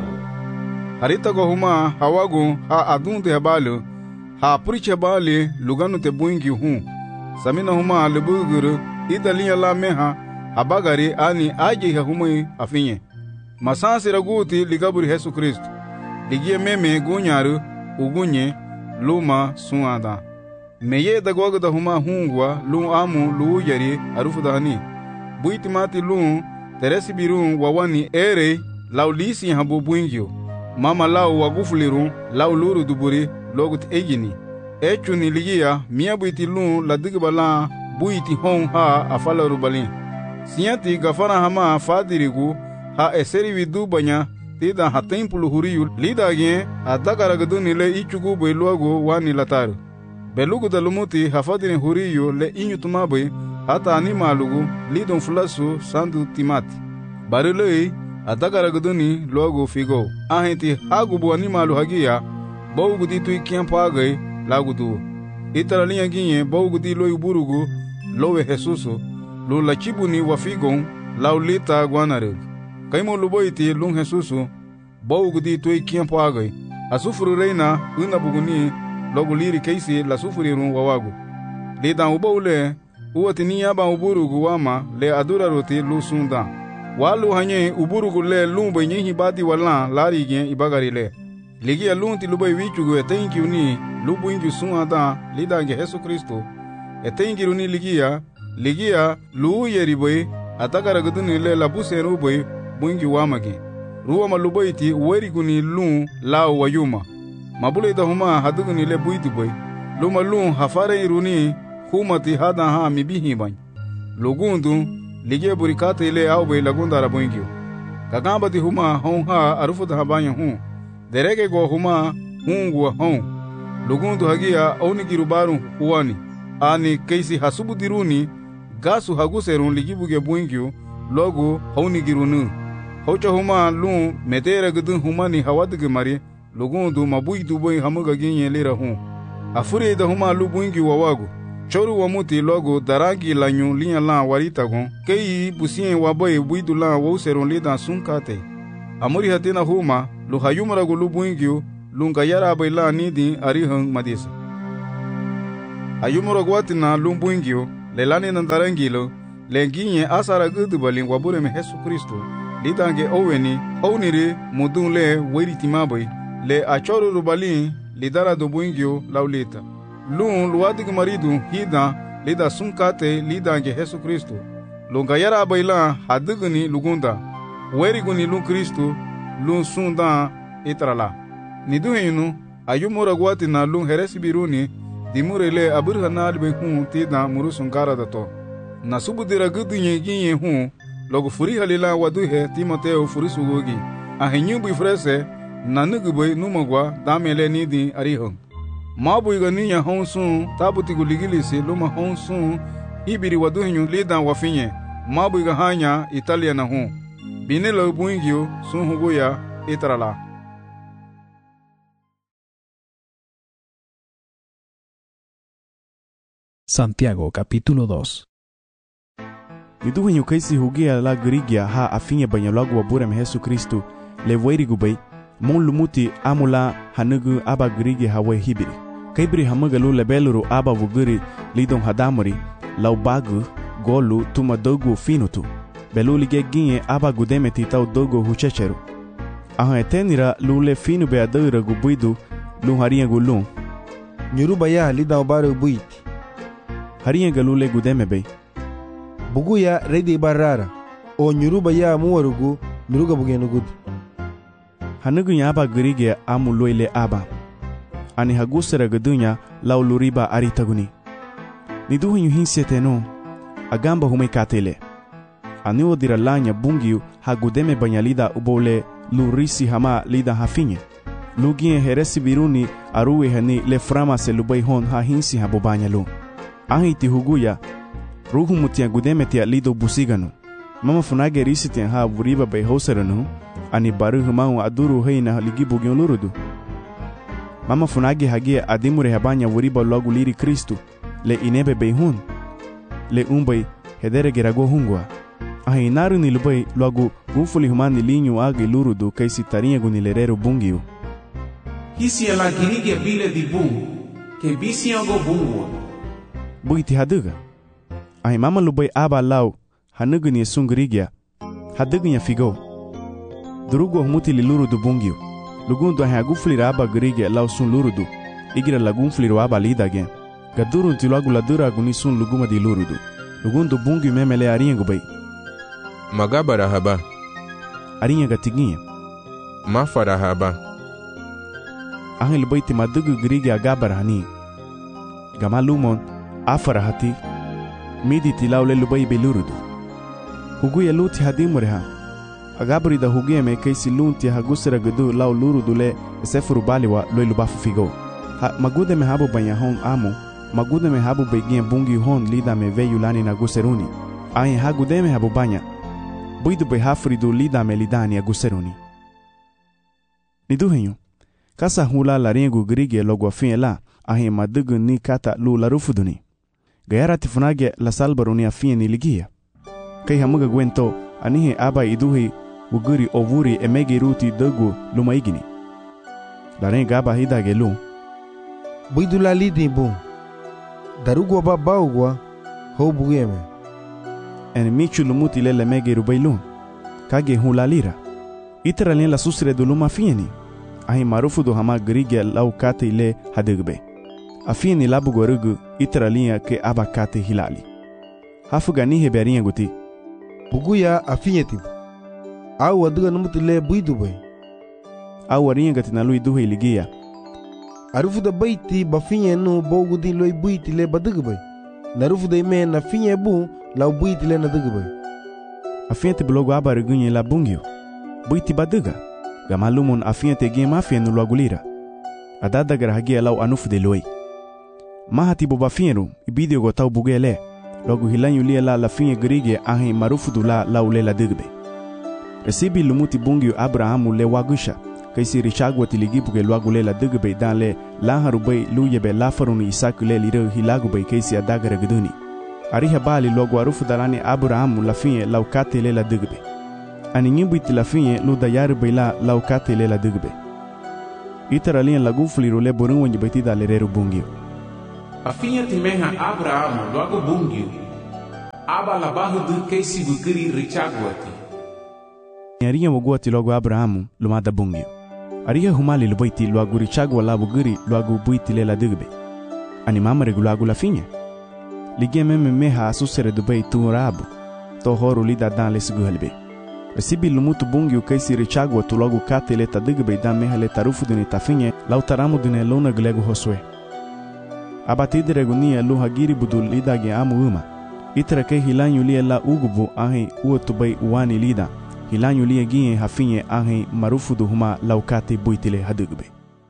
Harita ko huma hawagu ha adunte habalu ha puriche bali luganu te buingi hun. Samina huma lebuguru idalinya la meha habagari ani aje ha humai afinye. Masansi raguti ligaburi Yesu Kristo. Ligie meme gunyaru ugunye luma suada. Meye dagwaga da huma hungwa lu amu lu yari arufu dahani. Buitimati lu teresi birun wawani ere lau lisi habu buingyo. Mama lau wagufuliru lau luru duburi logut egini. Echu ni ligia mia buiti lu la digibala buiti hong ha afala rubalin. Sinyati gafara hama fadirigu ha eseri vidu banya tida ha tempulu huriyu lidagye adagaragaduni le ichugu beluago wani lataru. Belugu da lumuti hafadini huriyo le inyu tumabe hata animalugu lidon fulasu sandu timati. Barilei adagaragaduni logo figo. Ahenti hagubu animalu hagia baugu di tui kiampo agai lagudu. Itara linya ginye baugu di loi burugu lowe Jesusu lu lachibuni wafigon laulita guanareg. Kaimo luboiti lung Jesusu baugu di tui kiampo agai. Asufuru reina unabuguni logo liri keisi la sufurirun wawagu. Lidan ubaule uwati niyaba uburugu wama le adura roti lu sundan. Walu hanye uburugu le lumba nyehi bati wala lari gen ibagari le. Ligia lunti lubai wichugu etenki uni lubu inju sunada lidange Yesu Kristo. Etenki uni ligia ligia lu yeriboy atakara guduni le labuse ruboy bungi wamagi. Ruwa malubaiti uweriguni lun lao wayuma. Mabule da huma haduguni le buitu boy. Luma lun hafare iruni humati hada ha mibihi bany. Lugundu ligie burikate ile au boy lagunda rabuingyo. Kagamba di huma hon ha arufu da habanya hun. Derege go huma hungwa hon. Lugundu hagia aunigiru barun uwani. Ani keisi hasubu diruni gasu haguserun ligibuge buingyo logo haunigiru nu. Hocha huma lun metere gudun humani hawadige mari. Lugundu mabui duboy hamuga ginye lira hun. Afuri da huma lubuingi wawagu. Choru wamuti logo daragi lanyu linya la warita gon. Kei busien waboy buidu la wauseron lidan sunkate. Amuri hatina huma lu hayumaragu lubuingi lunga yara baila nidi ari hang madisa. Ayumoro gwatina lumbuingio, lelani nandarangilo, lenginye asara gudu balin wabure me Yesu Kristo, lidange oweni, owniri mudun le weritimabai, le achoro rubalin, lidara dobuingio laulita. Lun luadig maridu hida, lida sunkate lidange Yesu Kristo. Lunga yara baila haduguni lugunda, weriguni lun Kristo, lun sunda itrala. Niduhinu, ayumoro gwatina lun heresi biruni, dimurele abirhana albe hun tida murusun gara dato. Nasubu dira gudu nyeginye hun, logo furi halila waduhe Timoteo furi sugogi. Ahenyu bifrese, nanugubay numagwa damele nidi arihon. Mabu iga niya hon sun, tabuti guligilisi luma hon sun, ibiri waduhenyu lida wafinye, mabu iga hanya Italia na hun. Binelo buingyo sun hugoya itrala. Santiago capítulo dos. Niduhenyu kaisi hugia la grigia ha afinye banyalagu wabure me Yesu Kristo le weirigubay mon lumuti amula hanugu aba grigia hawe hibiri. Kaibri hamagalu lebeluru aba wuguri lidon hadamuri lau bagu golu tuma dogu finutu. Belu lige ginye aba gudemeti tau dogo huchecheru. Ahan etenira lule finu be adura gubuidu lu haria gulun. Nyuruba ya lida obare buiti. Haria galule gudeme bay. Bugu ya redi barara. O nyuruba ya muwarugu miruga bugenu gud. Hanugu ya aba grige amu loile aba. Ani hagusera gadunya lau luriba aritaguni. Niduhenyu hinseteno agamba hume katele. Ani odira lanya bungiu hagudeme banyalida ubole lurisi hama lida hafinye. Lugie heresi biruni aruwe hani le frama se lubai hon ha hinsi ha bobanyalu. Ahiti huguya ruhu mutia gudeme tia lido busiganu. Mama funage risitian ha vuriba bay hoseranu ani baru humau aduru heina ligi bugyon lurudu. Mama funage hagia adimure habanya vuriba logu liri Kristu le inebe bay hun le umbay hedere gerago hungwa. Ahi naru ni lubai logu gufuli humani linyu agi lurudu kaisi tarinha gunilerero bungiu. Hisi ala girige bile di bungu ke bisi ango bungu. Buiti haduga. Ahi mama lubai aba lau hanugu ni sungrigia hadugu nya figo. Durugu humuti li lurudu bungiu. Lugundu ahi agufuli aba grigia lau sun lurudu. Igira lagunfuli aba lida gen. Gadurun ti logu ladura guni sun luguma di lurudu. Lugundu bungiu memele aringu bay. Magaba rahaba. Arinha gatiginha. Mafa rahaba. Ahi lubai ti madugu grigia agaba rahani. Gamalumon afarahati midi tilaule lubai belurudu. Huguya luti hadimureha. Agabri da huguya me kaisi lunti hagusera gudu lau lurudu le sefuru baliwa loi lubafu figo. Ha magude me habu banya hon amu, magude me habu beginha bungi hon lida me veyu lani na guseruni. Ahi hagude me habu banya. Buidu be hafridu lida me lidani aguseruni. Niduhenyu. Kasa hula la rengu grige logo afin la. Ahi madugu ni kata lu la rufuduni. Gayara tifunage la salbaruni afin ni ligia. Kai hamuga gwento anihe aba iduhi uguri ovuri emegi ruti dogu lumaigini. La renga aba hidage lu. Buidu la lidi bun. Darugwa babaugwa ho bugeme. En michu lumuti lele megi rubailun. Kage hula lira. Itera lien la susre du luma fieni. Ahi marufudu hama grige lau kate ile hadugbe. Afieni labu gorugu itera linha ke aba kate hilali. Hafuga nihe berinha guti. Buguya afinyeti. Au aduga numuti le buidu bay. Au arinha gatina lui duhe iligia. Arufuda baiti bafinye nu bogudi loi buiti le badugu bay. Narufuda ime na finye bu lau buiti le nadugu bay. Afinyeti blogo aba rugunye la bungio. Buiti baduga. Gamalumon afinyeti gem afienu luagulira. Adadagar hagia lau anufude loi. Mahati boba fienu ibidio gotau bugele. Logo hilanyu lia la la finye grige ahi marufudu la lau le la digbe. Resibi lumuti bungiu Abrahamu le wagusha. Kaisi richagwa tiligibuge luagule la digbe dan le la harubay luyebe la faruni isaku le liro hilagubay kaisi adagara guduni. Ariha bali logo arufudalani Abrahamu la finye lau kate le la digbe. Ani nyimbuiti la finye lu dayarubay la lau kate le la digbe. Itara lian lagu fliru le borun wanyi betida lereru bungio. Afinha timeha Abraamo logo bungio. Aba labahu du keisi bukiri richagwati. Ariya waguati logo Abrahamu lumada bungio. Ariya humali lubaiti logo richagwa la bugiri logo buiti le la digbe. Ani mama regulago la finha. Ligia meme meha asusere dubai tu rabu. To horu lida dan le siguhalbe. Resibi lumutu bungio keisi richagwa tu logo kate le ta digbe dan meha le tarufu dune ta finha lau taramu dune luna glego hoswe. Abatide regunia lu hagiri budul lida ge amu uma. Itara ke hilanyu lia la ugubu ahi uotubai uani lida. Hilanyu lia gie hafinye ahi marufudu huma laukate buitile hadugbe.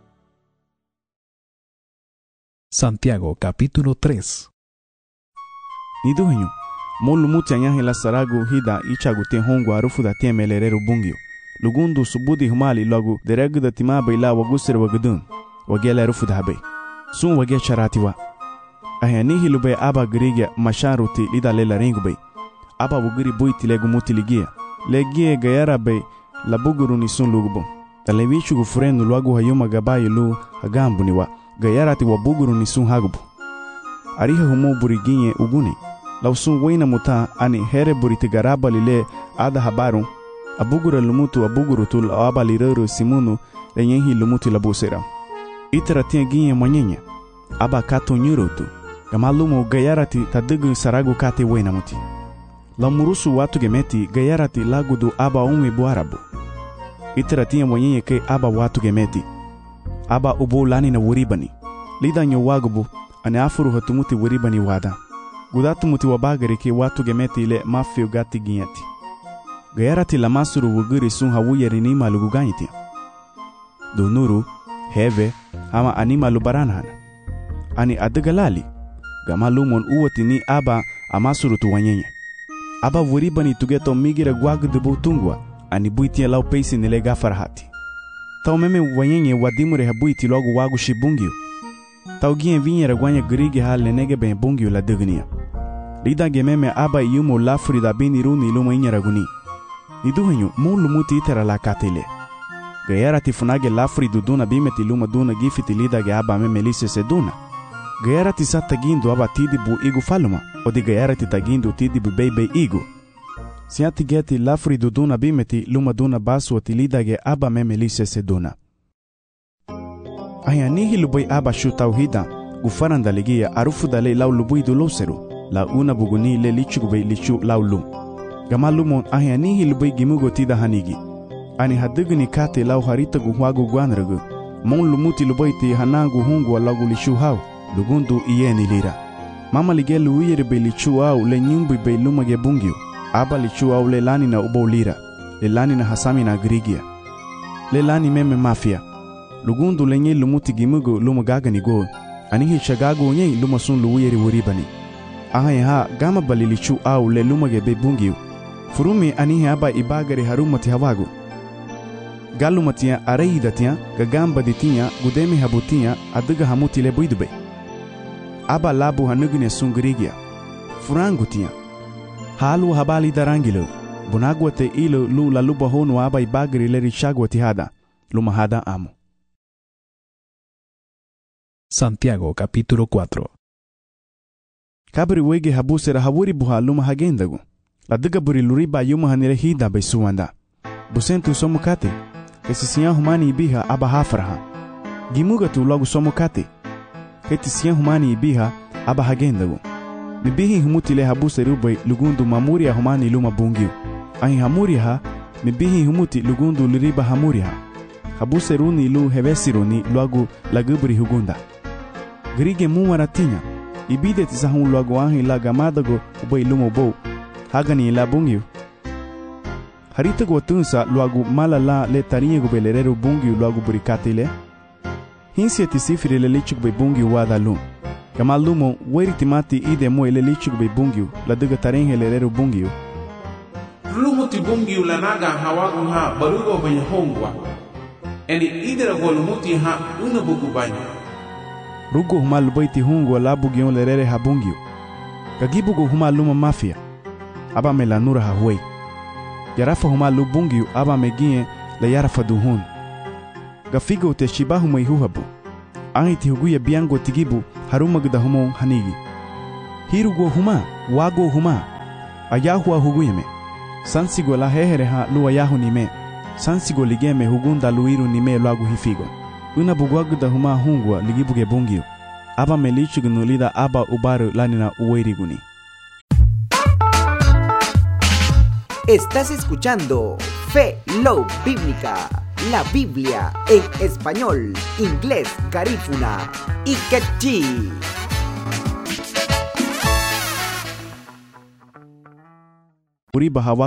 Santiago capítulo tres. Niduhenyu, molu muti anyahi la saragu hida ichagu te hongu arufuda te melereru bungio. Lugundu subudi humali logu dereguda timabe ila wagusir wagudun. Wagela rufuda habe. Sun wage charatiwa. Ahanihi lube aba girigia masharuti lida lela ringube. Aba wugiri buiti legu muti ligia. Legie gayara be la buguru ni sun lugubo. Talevichu gufurenu luagu hayuma gabayi lu hagambu niwa. Gayarati wa buguru ni sun hagubu. Ariha humu buriginye uguni. Lau sun wena muta ani here buriti garaba lile ada habaru. Abugura lumutu abuguru tul aba lireru simunu lenyehi lumutu labusera. Itara tia ginye mwanyenye. Aba kato nyurutu. Gamalumu gayarati tadugu saragu kate wena muti. La murusu watu gemeti gayarati lagudu aba umi buarabu. Itara tia mwanyenye ke aba watu gemeti. Aba ubu lani na wuribani. Lida nyo wagubu ane afuru hatumuti wuribani wada. Gudatu muti wabagari ke watu gemeti ile mafio gati ginyati. Gayarati la masuru wugiri sun hawuyeri nima luguganyiti. Dunuru, heve, ama anima lubaranhana. Ani adagalali. Gamalumon uwati ni aba amasuru tuwanyenye. Aba wuribani tugeto migira gwagudubu tungwa. Ani buitia lau peisi nile gafarahati. Tau meme wanyenye wadimure habuiti logo wagu shibungio. Tau gien vinyera gwanya grigi hal nenege ben bungio la dugnia. Lida ge meme aba yumo lafri da bini runi luma inyera guni. Niduhenyu mulu muti itera la katele. Gayara tifunage lafri duduna bimeti luma duna gifiti lida ge aba meme lise seduna. Gayara ti satagindu aba tidibu igu faluma. Odi gayara ti tagindu tidibu bebe igu. Siati geti lafri duduna bimeti luma duna basu ati lidage aba meme lise seduna. Aya nihi lubui aba shu tauhida gufaranda ligia arufu dale lau lubui du loseru la una buguni le lichugube lichu lau lu. Gamalumon aya nihi lubui gimugo tida hanigi. Ani haduguni kate lau harita guhuagu guanragu. Mon lumuti lubui ti hanangu hungu lagu lichu hau lugundu iye lira. Mama lige luiyere be lichu au le nyumbu be lumage bungio. Aba lichu au lelani na ubo lira. Lelani na hasami na grigia. Lelani meme mafia. Lugundu lenye lumuti gimugo lumagagani go. Anihi chagago nye lumasun luiyere wuribani. Ahaye ha gama bali lichu au le lumage be bungio. Furumi anihi aba ibagari harumati hawago. Galumatia areidatia gagamba ditia gudemi habutia aduga hamuti le buidube. Aba labu hanugine sungrigia. Furangutia. Halu habali darangilo. Bunagwate ilo lu la luba honu aba ibagri le richagwati hada. Luma hada amo. Santiago capítulo cuatro. Kabri wege habusera hawuri buha luma hagendagu. La duga buri luriba yuma hanire hida besuanda. Busentu somukate. Kesisiya humani ibiha aba hafraha. Gimuga tu logo somukate. Ketisiya humani ibiha aba hagendagu. Mibihi humuti le habuse rubay lugundu mamuria humani luma bungiu. Ahi hamuria ha, mibihi humuti lugundu liriba hamuria ha. Habuse runi lu hevesiruni luagu lagubri hugunda. Grige muwaratinya, ibide tisahun luagu ahi la gamadago ubay luma bow. Hagani la bungiu. Haritago tunsa luagu malala le tarinye gube lereru bungiu luagu burikatile. Hinsi etisifiri le lichuk be bungiu wada lum. Kamalumo weriti mati ide mo ele lichuk be bungiu la duga tarenhe lereru bungiu. Lumuti bungiu la naga hawagu ha barugo banya hongwa. Eni idera go lumuti ha una bugu banya. Rugo huma lubaiti hongwa la bugion lerere ha bungiu. Kagibugo huma luma mafia. Aba me la nura ha huey. Yarafa huma lu bungiu aba me gie la yarafa duhun. gafigo te shibahu mai huhabu. Angi ti huguya biango tigibu harumagda humo hanigi. Hirugo huma, wago huma. Ayahua huguyeme. Sansigo la hehere ha lu ayahu nime. Sansigo ligeme hugunda luiru nime lagu hifigo. Una bugwagda huma hungwa ligibuge bungio. Aba melichugu nulida aba ubaru lanina uweiriguni. Estás escuchando Fe Low Bíblica, la Biblia en español, inglés, garífuna y quechí. Uri bahawa